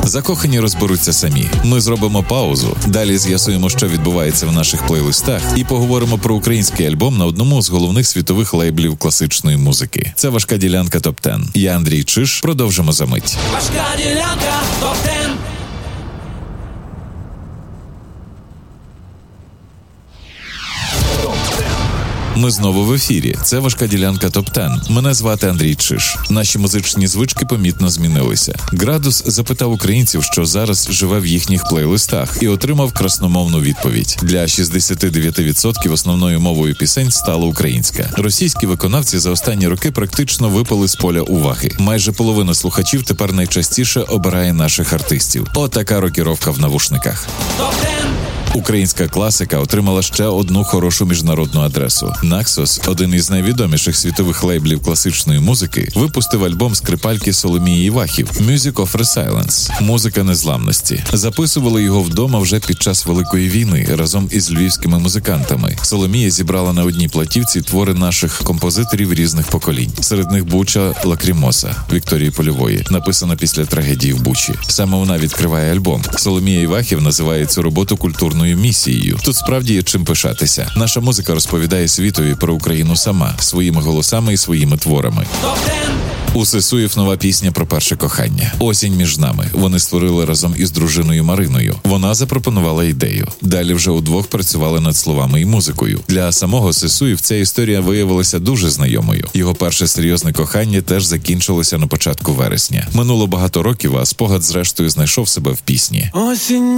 Закохані розберуться самі. Ми зробимо паузу, далі з'ясуємо, що відбувається в наших плейлистах, і поговоримо про український альбом на одному з головних світових лейблів класичної музики. Це «Важка ділянка ТОП-10». Я Андрій Чиж, продовжимо за мить. Важка ділянка ТОП-10. Ми знову в ефірі. Це «Важка ділянка ТОП-10». Мене звати Андрій Чиж. Наші музичні звички помітно змінилися. Градус запитав українців, що зараз живе в їхніх плейлистах, і отримав красномовну відповідь. Для 69% основною мовою пісень стала українська. Російські виконавці за останні роки практично випали з поля уваги. Майже половина слухачів тепер найчастіше обирає наших артистів. Отака рокіровка в навушниках. Українська класика отримала ще одну хорошу міжнародну адресу. Naxos, один із найвідоміших світових лейблів класичної музики, випустив альбом скрипальки Соломії Івахів «Music of Resilience» – «Музика незламності». Записували його вдома вже під час Великої війни разом із львівськими музикантами. Соломія зібрала на одній платівці твори наших композиторів різних поколінь. Серед них «Буча Лакрімоса» Вікторії Польової, написана після трагедії в Бучі. Саме вона відкриває альбом. Соломія Івахів називає цю роботу культурною місією. Тут справді є чим пишатися. Наша музика розповідає світові про Україну сама, своїми голосами і своїми творами. У Сесуїв нова пісня про перше кохання. «Осінь між нами». Вони створили разом із дружиною Мариною. Вона запропонувала ідею. Далі вже удвох працювали над словами і музикою. Для самого Сесуїв ця історія виявилася дуже знайомою. Його перше серйозне кохання теж закінчилося на початку вересня. Минуло багато років, а спогад зрештою знайшов себе в пісні. Осінь